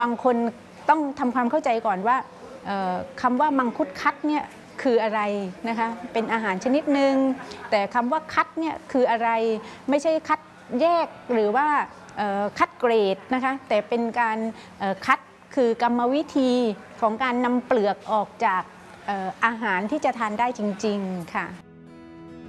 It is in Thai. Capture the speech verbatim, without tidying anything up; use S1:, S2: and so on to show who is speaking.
S1: บางคนต้องทำความเข้าใจก่อนว่าคำว่ามังคุดคัดเนี่ยคืออะไรนะคะเป็นอาหารชนิดหนึ่งแต่คำว่าคัดเนี่ยคืออะไรไม่ใช่คัดแยกหรือว่าคัดเกรดนะคะแต่เป็นการคัดคือกรรมวิธีของการนำเปลือกออกจากอาหารที่จะทานได้จริงๆค่ะ